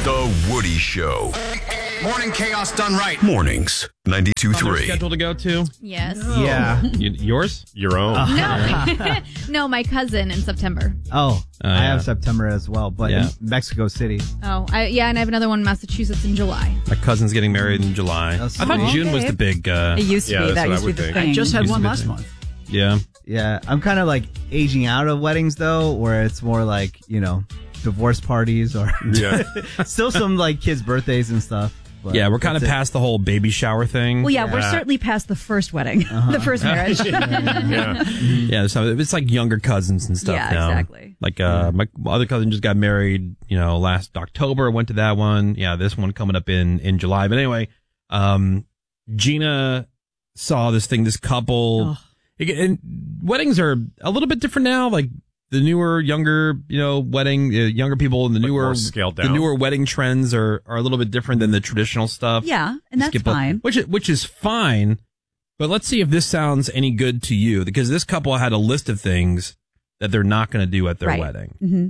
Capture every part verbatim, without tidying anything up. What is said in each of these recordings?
The Woody Show. Morning chaos done right. Mornings, ninety-two point three. Schedule to go to? Yes. Yeah. Y- yours? Your own. No. No, my cousin in September. Oh, Uh, I yeah. have September as well, but Yeah. in Mexico City. Oh, I, yeah, and I have another one in Massachusetts in July. My cousin's getting married in July. Oh, I thought sweet. June was the big. Uh, It used to Yeah, be. that's That what used I to be would the think. thing. I just had Used to one be the last thing. month. yeah. Yeah, I'm kind of like aging out of weddings though, where it's more like, you know, divorce parties or Yeah. still some like kids' birthdays and stuff. But Yeah, we're kind of that's it. past the whole baby shower thing. Well, yeah, we're Yeah. certainly past the first wedding, the first marriage. Yeah. Yeah, so it's like younger cousins and stuff Yeah, now. exactly. Like uh, my other cousin just got married, you know, last October. Went to that one. Yeah, this one coming up in in July. But anyway, um, Gina saw this thing. This couple. It- and weddings are a little bit different now. Like the newer, younger, you know, wedding, uh, younger people and the Like newer more scaled The down. newer wedding trends are are a little bit different than the traditional stuff. Yeah, and that's Skip a- fine. Which is, which is fine. But let's see if this sounds any good to you, because this couple had a list of things that they're not going to do at their Right. wedding. hmm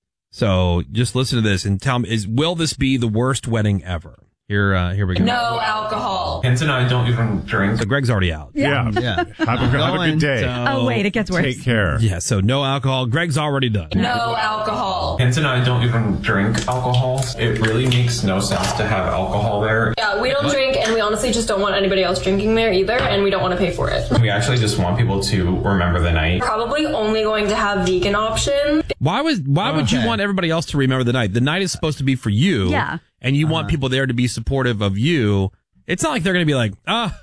So just listen to this and tell me: Is will this be the worst wedding ever? Here, uh, here we go. No alcohol. Hence and I don't even drink. So Greg's already out. Yeah. Yeah. Have, a, have a Going. good day. So- Oh, wait, it gets worse. Take care. Yeah. So no alcohol. Greg's already done. No alcohol. Hence and I don't even drink alcohol. It really makes no sense to have alcohol there. Yeah, we don't drink, and we honestly just don't want anybody else drinking there either, and we don't want to pay for it. We actually just want people to remember the night. Probably only going to have vegan option. Why was Why would you Okay. want everybody else to remember the night? The night is supposed to be for you. Yeah. And you want people there to be supportive of you. It's not like they're going to be like, ah,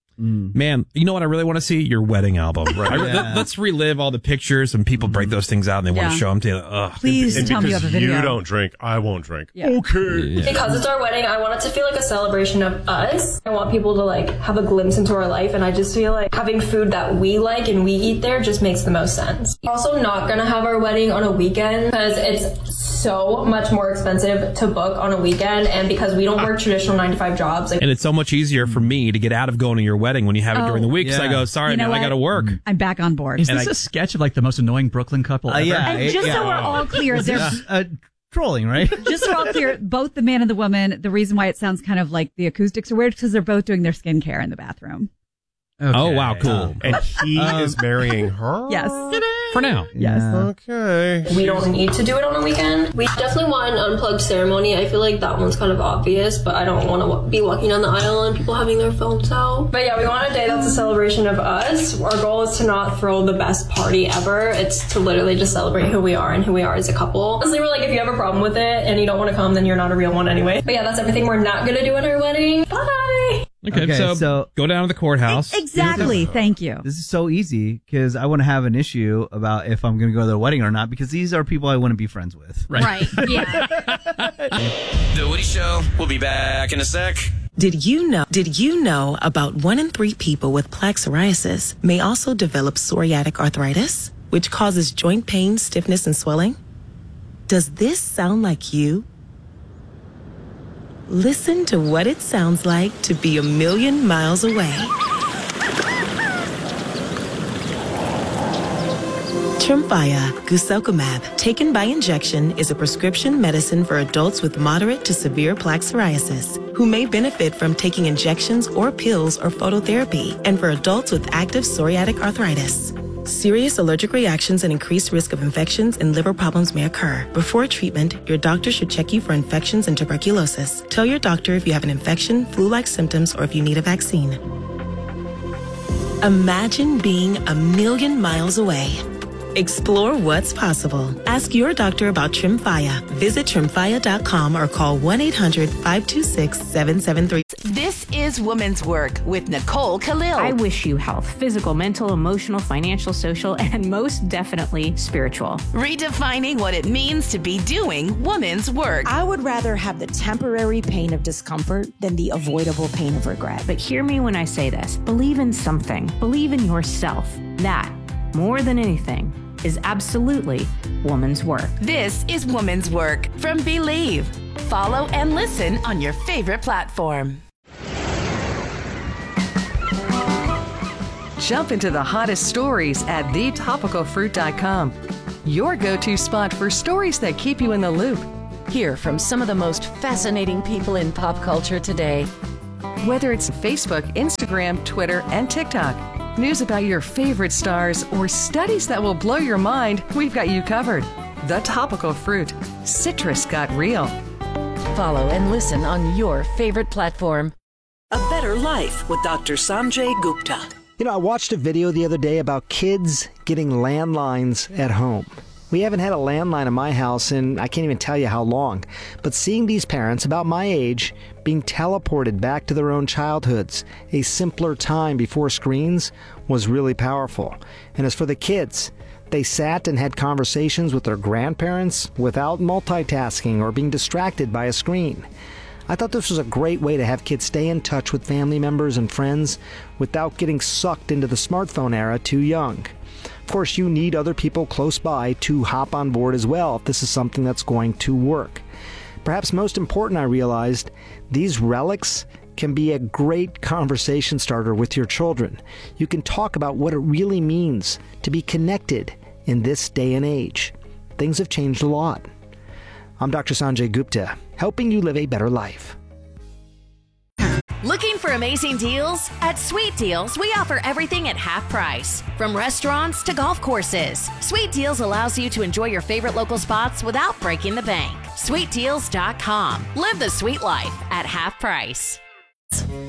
man, you know what I really want to see? Your wedding album. Right. I, re- Yeah. let, us relive all the pictures, and people break those things out and they want Yeah. to show them to you. Ugh. Please And tell me you because have a video. you don't drink, I won't drink. Yeah. Okay. Yeah. Because it's our wedding, I want it to feel like a celebration of us. I want people to like have a glimpse into our life, and I just feel like having food that we like and we eat there just makes the most sense. We're also not gonna have our wedding on a weekend because it's so much more expensive to book on a weekend, and because we don't work traditional nine to five jobs, like And it's so much easier for me to get out of going to your wedding when you have it Oh. during the week. Because I Yeah. go, sorry, You know man, I what? got to work. I'm back on board. Is And this I- a sketch of like the most annoying Brooklyn couple Uh, ever? yeah. And just yeah. so we're all clear, there's uh, trolling, right? just so we're all clear, both the man and the woman, the reason why it sounds kind of like the acoustics are weird because they're both doing their skincare in the bathroom. Oh, wow, cool. And he Um, is marrying her? Yes. For now. Yes. Okay. we don't need to do it on a weekend. We definitely want an unplugged ceremony. I feel like that one's kind of obvious, but I don't want to be walking down the aisle and people having their phones out. But yeah, we want a day that's a celebration of us. Our goal is to not throw the best party ever. It's to literally just celebrate who we are and who we are as a couple. Honestly, we're like, if you have a problem with it and you don't want to come, then you're not a real one anyway. But yeah, that's everything we're not going to do at our wedding. Bye! Okay, Okay, so, so- go down to the courthouse. Exactly. Thank you. This is so easy because I wouldn't have an issue about if I'm going to go to their wedding or not because these are people I wouldn't be friends with. Right. Yeah. The Woody Show. We'll be back in a sec. Did you know, did you know about one in three people with plaque psoriasis may also develop psoriatic arthritis, which causes joint pain, stiffness, and swelling? Does this sound like you? Listen to what it sounds like to be a million miles away. Tremfya guselkumab, taken by injection, is a prescription medicine for adults with moderate to severe plaque psoriasis who may benefit from taking injections or pills or phototherapy, and for adults with active psoriatic arthritis. Serious allergic reactions and increased risk of infections and liver problems may occur. Before treatment, your doctor should check you for infections and tuberculosis. Tell your doctor if you have an infection, flu-like symptoms, or if you need a vaccine. Imagine being a million miles away. Explore what's possible. Ask your doctor about Tremfya. Visit tremfya dot com or call one eight hundred five two six seven seven three. This is Women's Work with Nicole Khalil. I wish you health, physical, mental, emotional, financial, social, and most definitely spiritual. Redefining what it means to be doing women's work. I would rather have the temporary pain of discomfort than the avoidable pain of regret. But hear me when I say this. Believe in something. Believe in yourself. That, more than anything, is absolutely woman's work. This is Woman's Work from Believe. Follow and listen on your favorite platform. Jump into the hottest stories at the topical fruit dot com. Your go-to spot for stories that keep you in the loop. hear from some of the most fascinating people in pop culture today. Whether it's Facebook, Instagram, Twitter, and TikTok, news about your favorite stars, or studies that will blow your mind, we've got you covered. The Topical Fruit. Citrus got real. Follow and listen on your favorite platform. A Better Life with Doctor Sanjay Gupta. You know, I watched a video the other day about kids getting landlines at home. We haven't had a landline in my house in I can't even tell you how long. But seeing these parents about my age being teleported back to their own childhoods, a simpler time before screens, was really powerful. And as for the kids, they sat and had conversations with their grandparents without multitasking or being distracted by a screen. I thought this was a great way to have kids stay in touch with family members and friends without getting sucked into the smartphone era too young. Of course, you need other people close by to hop on board as well if this is something that's going to work. Perhaps most important, I realized, these relics can be a great conversation starter with your children. You can talk about what it really means to be connected in this day and age. Things have changed a lot. I'm Doctor Sanjay Gupta, helping you live a better life. Looking for amazing deals? At Sweet Deals, we offer everything at half price. From restaurants to golf courses, Sweet Deals allows you to enjoy your favorite local spots without breaking the bank. sweet deals dot com. Live the sweet life at half price.